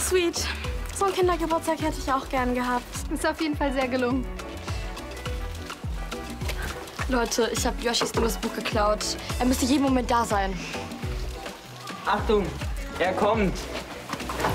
sweet. So einen Kindergeburtstag hätte ich auch gern gehabt. Ist auf jeden Fall sehr gelungen. Leute, ich habe Yoshis neues Buch geklaut. Er müsste jeden Moment da sein. Achtung, er kommt.